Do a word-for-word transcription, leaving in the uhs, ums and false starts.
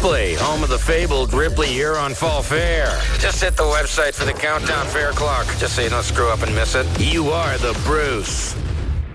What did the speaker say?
Ripley, home of the fabled Ripley Huron Fall Fair. Just hit the website for the countdown fair clock, just so you don't screw up and miss it. You are the Bruce.